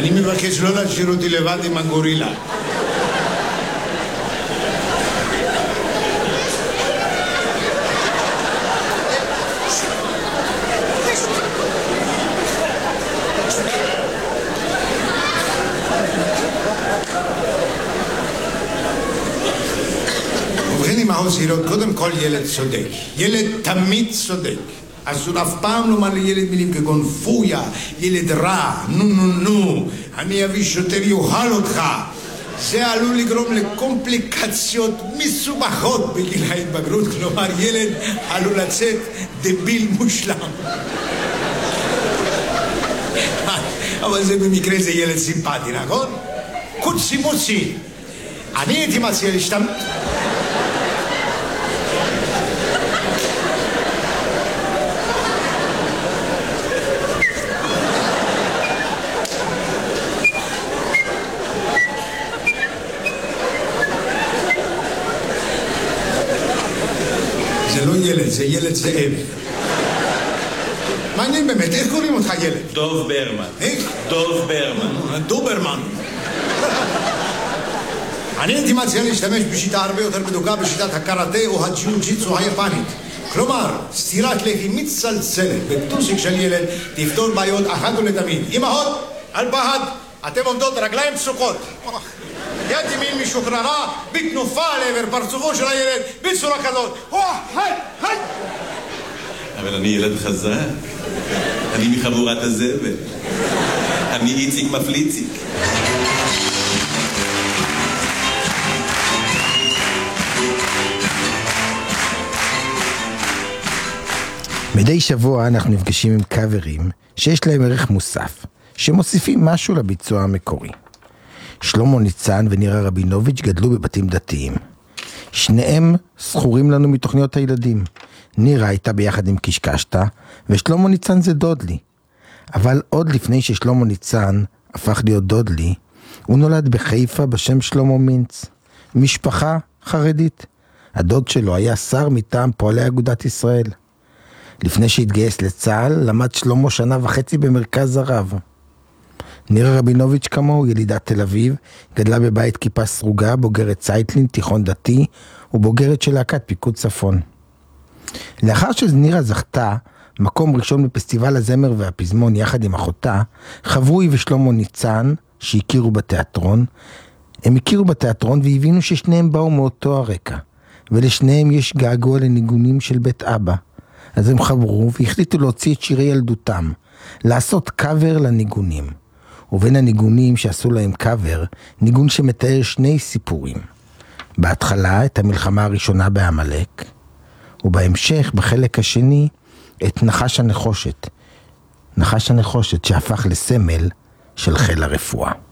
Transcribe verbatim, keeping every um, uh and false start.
אני מבקש לא להשאיר אותי לבד עם הגורילה. ובכן אמהות צעירות, קודם כל ילד צודק. ילד תמיד צודק. אסור אף פעם לומר לילד מילים כגון פויה, ילד רע, נו נו נו, אני אביא שוטר יוכל אותך. זה עלול לגרום לקומפליקציות מסובכות בגיל ההתבגרות, כלומר ילד עלול לצאת דביל מושלם. אבל זה במקרה זה ילד סימפטי, נכון? קוצי מוצי. אני הייתי מציע להשתמש... זה לא ילד, זה ילד זאב. מעניין באמת, איך קוראים אותך ילד? דוב ברמן. איך? דוב ברמן. דוברמן. אני הייתי מציע להשתמש בשיטה הרבה יותר בדוקה, בשיטת הקראטה או הג'יוג'יצו היפנית. כלומר, סטירת לחי מצלצלת בטוסיק של ילד תפתור בעיות אחת ולתמיד. אמהות, אל פחד, אתם עומדות רגליים פסוקות. יד ימין משוחררה, בתנופה לעבר פרצופו של הילד, בצורה כזאת. היי, היי! אבל אני ילד חזק. אני מחבורת הזבל. אני איציק מפליציק. מדי שבוע אנחנו נפגשים עם קאברים שיש להם ערך מוסף, שמוסיפים משהו לביצוע המקורי. שלמה ניצן ונירה רבינוביץ' גדלו בבתים דתיים. שניהם זכורים לנו מתוכניות הילדים. נירה הייתה ביחד עם קשקשתה, ושלמה ניצן זה דודלי. אבל עוד לפני ששלמה ניצן הפך להיות דודלי, הוא נולד בחיפה בשם שלמה מינץ, משפחה חרדית. הדוד שלו היה שר מטעם פועלי אגודת ישראל. לפני שהתגייס לצה"ל, למד שלמה שנה וחצי במרכז הרב. נירה רבינוביץ' כמוהו, ילידת תל אביב, גדלה בבית כיפה סרוגה, בוגרת צייטלין, תיכון דתי, ובוגרת של להקת פיקוד צפון. לאחר שנירה זכתה מקום ראשון בפסטיבל הזמר והפזמון יחד עם אחותה, חברוי ושלמה ניצן, שהכירו בתיאטרון, הם הכירו בתיאטרון והבינו ששניהם באו מאותו הרקע, ולשניהם יש געגוע לניגונים של בית אבא. אז הם חברו והחליטו להוציא את שירי ילדותם, לעשות קאבר לניגונים. ובין הניגונים שעשו להם קאבר, ניגון שמתאר שני סיפורים. בהתחלה את המלחמה הראשונה בעמלק, ובהמשך בחלק השני את נחש הנחושת. נחש הנחושת שהפך לסמל של חיל הרפואה.